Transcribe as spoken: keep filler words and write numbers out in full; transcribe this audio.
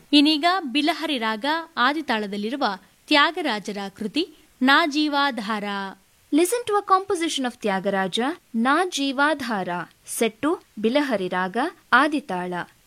ಇನ್ನೀಗ ಬಿಲಹರಿ ರಾಗ ಆದಿತಾಳದಲ್ಲಿರುವ ತ್ಯಾಗರಾಜರ ಕೃತಿ ನಾ ಜೀವಾಧಾರ. Listen to a composition of Tyagaraja, Na Jeevadhara, set to Bilahari Raga, Aditala.